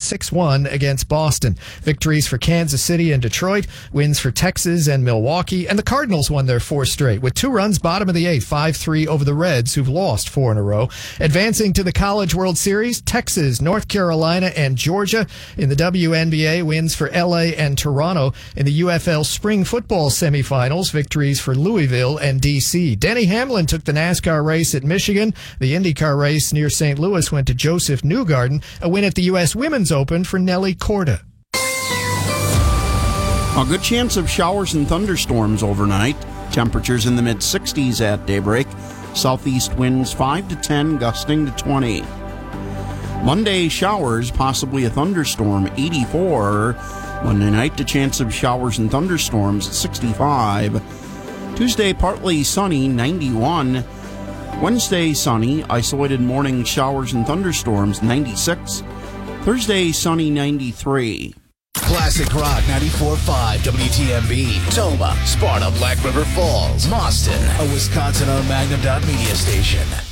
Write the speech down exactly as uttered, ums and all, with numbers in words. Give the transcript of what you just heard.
six one against Boston. Victories for Kansas City and Detroit, wins for Texas and Milwaukee, and the Cardinals won their four straight with two runs bottom of the eighth, five three over the Reds, who've lost four in a row. Advancing to the College World Series, Texas, North Carolina, and Georgia. In the W N B A, wins for L A and Toronto. In the U F L Spring Football semifinals, victories for Louisville and D C. Denny Hamlin took the NASCAR race at Michigan. The IndyCar race near Saint Louis went to Joseph Newgarden. A win at the U S Women's Open for Nelly Korda. A good chance of showers and thunderstorms overnight. Temperatures in the mid-sixties at daybreak. Southeast winds five to ten, gusting to twenty. Monday, showers, possibly a thunderstorm, eighty-four. Monday night, a chance of showers and thunderstorms, sixty-five. Tuesday, partly sunny, ninety-one. Wednesday, sunny, isolated morning showers and thunderstorms, ninety-six. Thursday, sunny, ninety-three. Classic Rock ninety-four point five W T M B, Toma, Sparta, Black River Falls, Boston, a Wisconsin-owned Magnum Dot Media station.